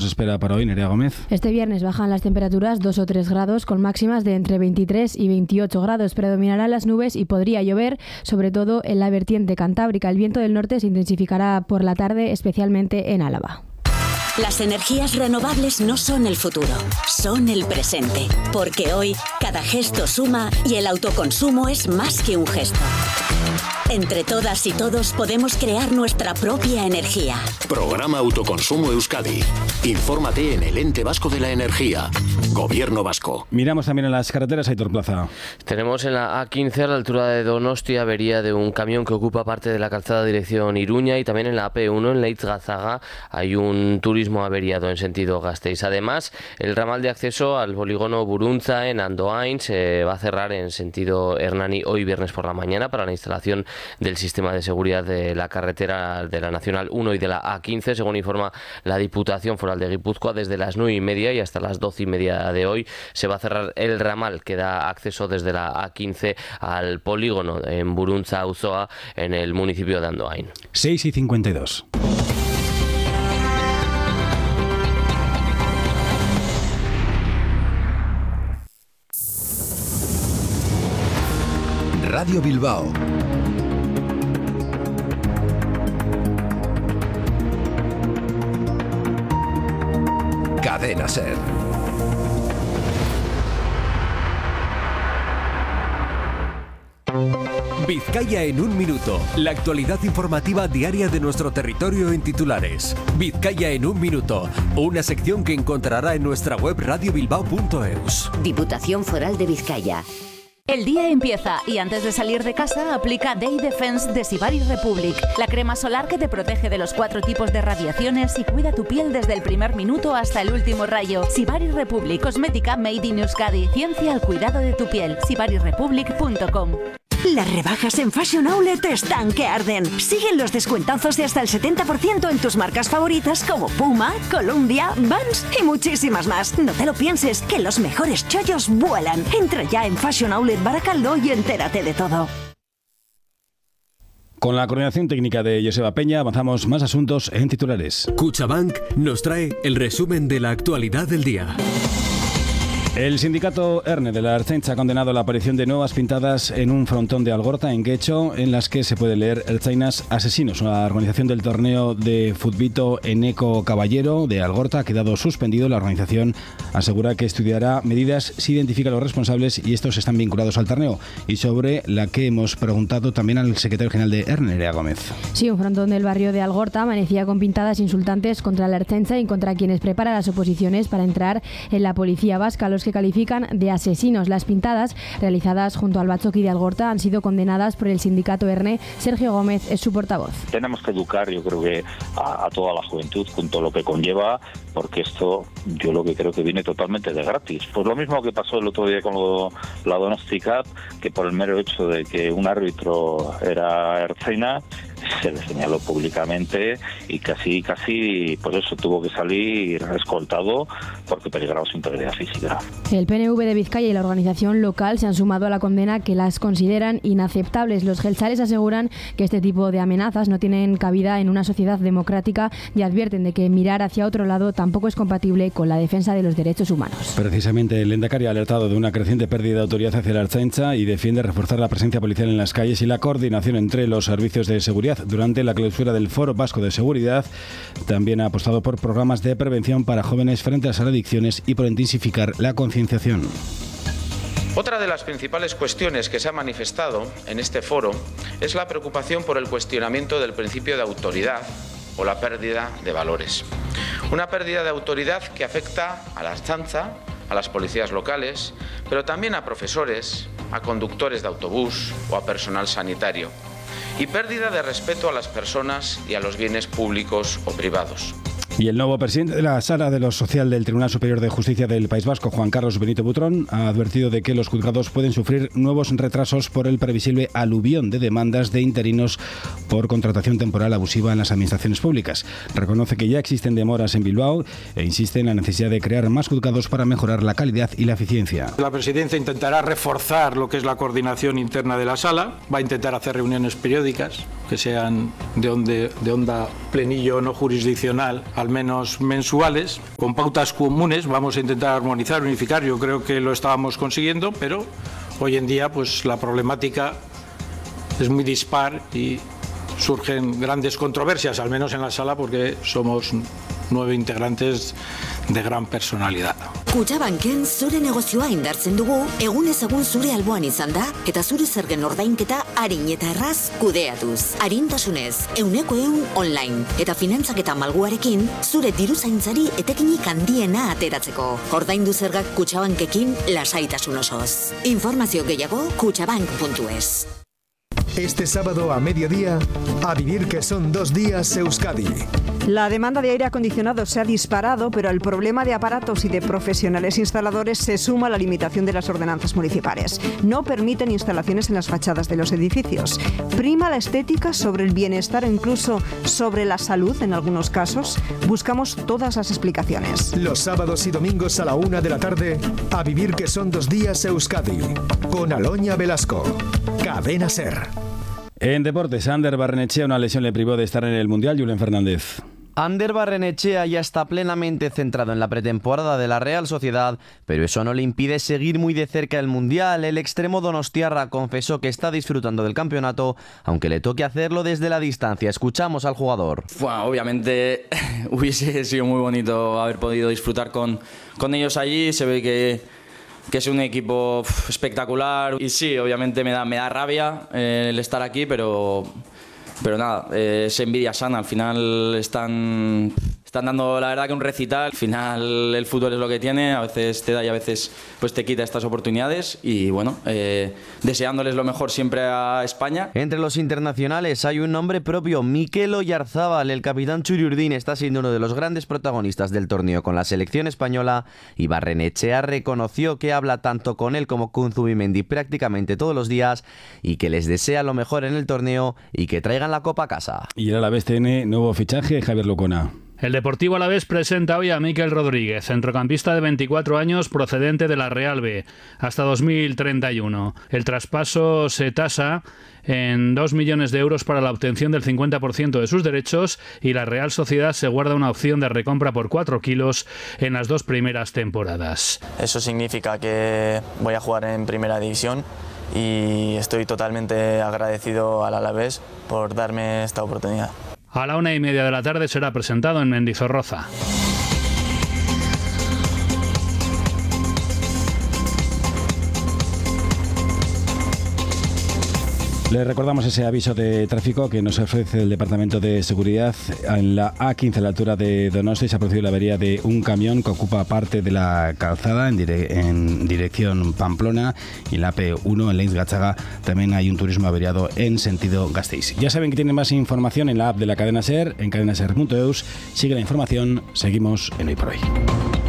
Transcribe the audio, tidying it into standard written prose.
espera para hoy, Nerea Gómez? Este viernes bajan las temperaturas 2 o 3 grados con máximas de entre 23 y 28 grados. Predominarán las nubes y podría llover, sobre todo en la vertiente cantábrica. El viento del norte se intensificará por la tarde, especialmente en Álava. Las energías renovables no son el futuro, son el presente. Porque hoy cada gesto suma y el autoconsumo es más que un gesto. Entre todas y todos podemos crear nuestra propia energía. Programa Autoconsumo Euskadi. Infórmate en el Ente Vasco de la Energía. Gobierno vasco. Miramos también en las carreteras, Aitor Plaza. Tenemos en la A15 a la altura de Donostia avería de un camión que ocupa parte de la calzada dirección Iruña, y también en la AP1 en Leitz-Gazaga hay un turismo averiado en sentido Gasteiz. Además, el ramal de acceso al polígono Burunza en Andoain se va a cerrar en sentido Hernani hoy viernes por la mañana para la instalación del sistema de seguridad de la carretera de la Nacional 1 y de la A15, según informa la Diputación Foral de Guipúzcoa. Desde las 9:30 y hasta las 12:30 de hoy se va a cerrar el ramal que da acceso desde la A15 al polígono en Burunza Auzoa, en el municipio de Andoain. 6:52. Radio Bilbao. Cadena Ser. Vizcaya en un minuto. La actualidad informativa diaria de nuestro territorio en titulares. Vizcaya en un minuto. Una sección que encontrará en nuestra web radiobilbao.eus. Diputación Foral de Vizcaya. El día empieza y antes de salir de casa aplica Day Defense de Sibari Republic, la crema solar que te protege de los 4 tipos de radiaciones y cuida tu piel desde el primer minuto hasta el último rayo. Sibari Republic, cosmética made in Euskadi, ciencia al cuidado de tu piel. sibarirepublic.com. Las rebajas en Fashion Outlet están que arden. Siguen los descuentazos de hasta el 70% en tus marcas favoritas como Puma, Columbia, Vans y muchísimas más. No te lo pienses, que los mejores chollos vuelan. Entra ya en Fashion Outlet Baracaldo y entérate de todo. Con la coordinación técnica de Joseba Peña avanzamos más asuntos en titulares. Cuchabank nos trae el resumen de la actualidad del día. El sindicato ERNE de la Ertzaintza ha condenado la aparición de nuevas pintadas en un frontón de Algorta, en Guecho, en las que se puede leer Ertzainas Asesinos. La organización del torneo de futbito Eneco Caballero de Algorta ha quedado suspendido. La organización asegura que estudiará medidas si identifica a los responsables y estos están vinculados al torneo, y sobre la que hemos preguntado también al secretario general de ERNE, Nerea Gómez. Sí, un frontón del barrio de Algorta amanecía con pintadas insultantes contra la Ertzaintza y contra quienes preparan las oposiciones para entrar en la policía vasca, los que califican de asesinos. Las pintadas, realizadas junto al Batzoki de Algorta, han sido condenadas por el sindicato ERNE. Sergio Gómez es su portavoz. Tenemos que educar, yo creo que a toda la juventud con todo lo que conlleva, porque esto yo lo que creo que viene totalmente de gratis. Pues lo mismo que pasó el otro día con la Donosti Cup, que por el mero hecho de que un árbitro era ertzaina, se le señaló públicamente y casi pues eso, tuvo que salir escoltado porque peligraba su integridad física. El PNV de Vizcaya y la organización local se han sumado a la condena, que las consideran inaceptables. Los geltzales aseguran que este tipo de amenazas no tienen cabida en una sociedad democrática y advierten de que mirar hacia otro lado tampoco es compatible con la defensa de los derechos humanos. Precisamente el Lehendakari ha alertado de una creciente pérdida de autoridad hacia la Ertzaintza y defiende reforzar la presencia policial en las calles y la coordinación entre los servicios de seguridad. Durante la clausura del Foro Vasco de Seguridad, también ha apostado por programas de prevención para jóvenes frente a las adicciones y por intensificar la concienciación. Otra de las principales cuestiones que se ha manifestado en este foro es la preocupación por el cuestionamiento del principio de autoridad o la pérdida de valores. Una pérdida de autoridad que afecta a la Ertzaintza, a las policías locales, pero también a profesores, a conductores de autobús o a personal sanitario. Y pérdida de respeto a las personas y a los bienes públicos o privados. Y el nuevo presidente de la Sala de lo Social del Tribunal Superior de Justicia del País Vasco, Juan Carlos Benito Butrón, ha advertido de que los juzgados pueden sufrir nuevos retrasos por el previsible aluvión de demandas de interinos por contratación temporal abusiva en las administraciones públicas. Reconoce que ya existen demoras en Bilbao e insiste en la necesidad de crear más juzgados para mejorar la calidad y la eficiencia. La presidencia intentará reforzar lo que es la coordinación interna de la Sala, va a intentar hacer reuniones periódicas que sean de onda plenillo no jurisdiccional al al menos mensuales, con pautas comunes. Vamos a intentar armonizar, unificar. Yo creo que lo estábamos consiguiendo, pero hoy en día pues la problemática es muy dispar y surgen grandes controversias, al menos en la sala, porque somos 9 integrantes de gran personalidad. Kutxabanken zure negozioa indartzen dugu, egunez egun zure alboan izan da, eta zure zergen ordainketa arin eta erraz kudeatuz. Arintasunez, 100% online, eta finantzaketa malguarekin, zure diruzaintzari etekinik handiena ateratzeko. Ordaindu zergak Kutxabankekin lasaitasun osoz. Informazio gehiago kutxabank.es. Este sábado a mediodía, a vivir que son 2 días Euskadi. La demanda de aire acondicionado se ha disparado, pero el problema de aparatos y de profesionales instaladores se suma a la limitación de las ordenanzas municipales. No permiten instalaciones en las fachadas de los edificios. Prima la estética sobre el bienestar e incluso sobre la salud en algunos casos. Buscamos todas las explicaciones. Los sábados y domingos a la 1 de la tarde, a vivir que son 2 días Euskadi. Con Aloña Velasco. Cadena SER. En deportes, Ander Barrenechea, una lesión le privó de estar en el Mundial. Julen Fernández. Ander Barrenechea ya está plenamente centrado en la pretemporada de la Real Sociedad, pero eso no le impide seguir muy de cerca el Mundial. El extremo donostiarra confesó que está disfrutando del campeonato, aunque le toque hacerlo desde la distancia. Escuchamos al jugador. Bueno, obviamente hubiese sido muy bonito haber podido disfrutar con ellos allí. Se ve que es un equipo espectacular y sí, obviamente me da rabia el estar aquí, pero nada, es envidia sana. Al final están dando, la verdad, que un recital. Al final el fútbol es lo que tiene, a veces te da y a veces pues te quita estas oportunidades y bueno, deseándoles lo mejor siempre a España. Entre los internacionales hay un nombre propio, Mikel Oyarzábal. El capitán Txuri-Urdin está siendo uno de los grandes protagonistas del torneo con la selección española y Barrenechea reconoció que habla tanto con él como con Zubimendi prácticamente todos los días y que les desea lo mejor en el torneo y que traigan la copa a casa. Y el Alavés tiene nuevo fichaje, Javier Locona. El Deportivo Alavés presenta hoy a Mikel Rodríguez, centrocampista de 24 años procedente de la Real B, hasta 2031. El traspaso se tasa en 2 millones de euros para la obtención del 50% de sus derechos y la Real Sociedad se guarda una opción de recompra por 4 kilos en las 2 primeras temporadas. Eso significa que voy a jugar en Primera División y estoy totalmente agradecido al Alavés por darme esta oportunidad. A la 1:30 de la tarde será presentado en Mendizorroza. Le recordamos ese aviso de tráfico que nos ofrece el Departamento de Seguridad. En la A15, a la altura de Donosti, se ha producido la avería de un camión que ocupa parte de la calzada en dirección Pamplona, y en la AP1, en Leitz-Gatzaga, también hay un turismo averiado en sentido Gasteiz. Ya saben que tienen más información en la app de la cadena SER, en cadenaser.eus. Sigue la información, seguimos en Hoy por Hoy.